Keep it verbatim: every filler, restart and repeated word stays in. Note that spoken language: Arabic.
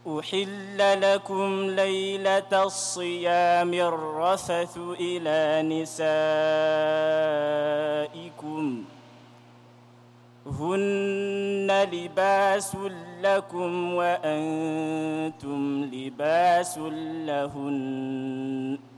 أحل لكم ليلة الصيام الرفث إلى نسائكم هن لباس لكم وأنتم لباس لهن